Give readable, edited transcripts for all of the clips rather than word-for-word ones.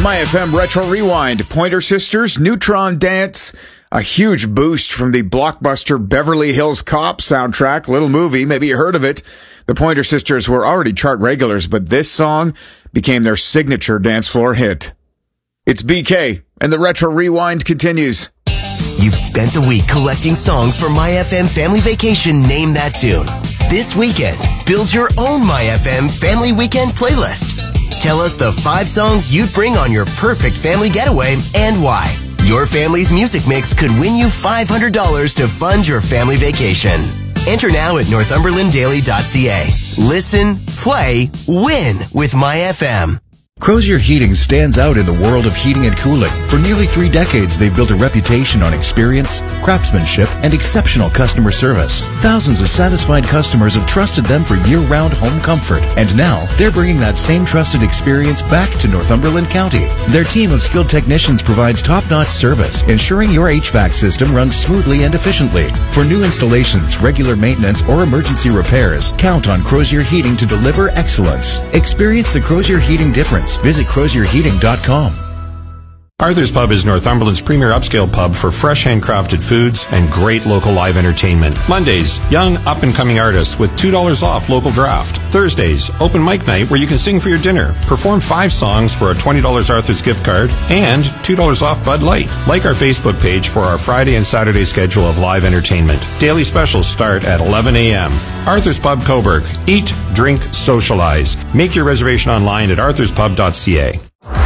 My FM Retro Rewind, Pointer Sisters, Neutron Dance, a huge boost from the blockbuster Beverly Hills Cop soundtrack, little movie, maybe you heard of it. The Pointer Sisters were already chart regulars, but this song became their signature dance floor hit. It's BK, and the Retro Rewind continues. You've spent the week collecting songs for My FM Family Vacation Name That Tune. This weekend, build your own My FM Family Weekend playlist. Tell us the 5 songs you'd bring on your perfect family getaway and why. Your family's music mix could win you $500 to fund your family vacation. Enter now at northumberlanddaily.ca. Listen, play, win with My FM. Crozier Heating stands out in the world of heating and cooling. For nearly 3 decades, they've built a reputation on experience, craftsmanship, and exceptional customer service. Thousands of satisfied customers have trusted them for year-round home comfort. And now, they're bringing that same trusted experience back to Northumberland County. Their team of skilled technicians provides top-notch service, ensuring your HVAC system runs smoothly and efficiently. For new installations, regular maintenance, or emergency repairs, count on Crozier Heating to deliver excellence. Experience the Crozier Heating difference. Visit crozierheating.com. Arthur's Pub is Northumberland's premier upscale pub for fresh handcrafted foods and great local live entertainment. Mondays, young up-and-coming artists with $2 off local draft. Thursdays, open mic night where you can sing for your dinner. Perform 5 songs for a $20 Arthur's gift card and $2 off Bud Light. Like our Facebook page for our Friday and Saturday schedule of live entertainment. Daily specials start at 11 a.m. Arthur's Pub Coburg. Eat, drink, socialize. Make your reservation online at arthurspub.ca.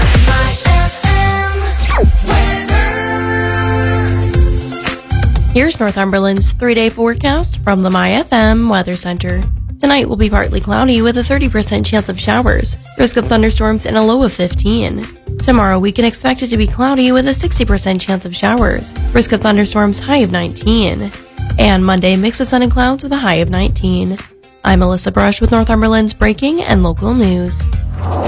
Here's Northumberland's 3-day forecast from the My FM Weather Center. Tonight will be partly cloudy with a 30% chance of showers, risk of thunderstorms and a low of 15. Tomorrow we can expect it to be cloudy with a 60% chance of showers, risk of thunderstorms, high of 19. And Monday, mix of sun and clouds with a high of 19. I'm Melissa Brush with Northumberland's breaking and local news.